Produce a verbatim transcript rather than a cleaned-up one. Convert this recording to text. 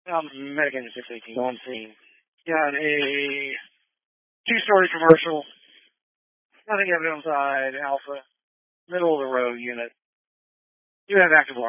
Um, Medic six eighteen on scene. Got a two-story commercial. Nothing evident on side. Alpha. Middle of the road unit. You have active alarm.